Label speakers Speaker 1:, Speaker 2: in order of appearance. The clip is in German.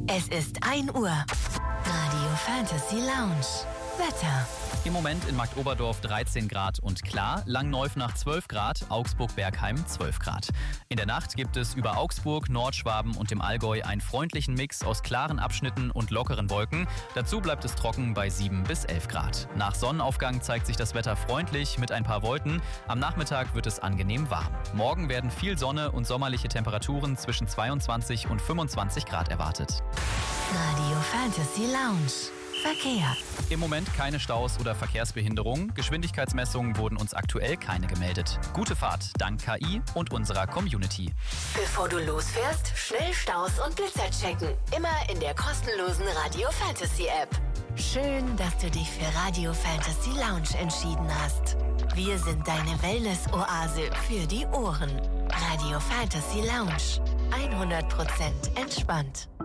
Speaker 1: Es ist 1 Uhr. Radio Fantasy Lounge. Wetter.
Speaker 2: Im Moment in Marktoberdorf 13 Grad und klar, Langneufnach 12 Grad, Augsburg-Bergheim 12 Grad. In der Nacht gibt es über Augsburg, Nordschwaben und dem Allgäu einen freundlichen Mix aus klaren Abschnitten und lockeren Wolken. Dazu bleibt es trocken bei 7 bis 11 Grad. Nach Sonnenaufgang zeigt sich das Wetter freundlich mit ein paar Wolken. Am Nachmittag wird es angenehm warm. Morgen werden viel Sonne und sommerliche Temperaturen zwischen 22 und 25 Grad erwartet.
Speaker 1: Radio Fantasy Lounge. Verkehr.
Speaker 2: Im Moment keine Staus oder Verkehrsbehinderungen. Geschwindigkeitsmessungen wurden uns aktuell keine gemeldet. Gute Fahrt dank KI und unserer Community.
Speaker 1: Bevor du losfährst, schnell Staus und Blitzer checken. Immer in der kostenlosen Radio Fantasy App. Schön, dass du dich für Radio Fantasy Lounge entschieden hast. Wir sind deine Wellness-Oase für die Ohren. Radio Fantasy Lounge. 100% entspannt.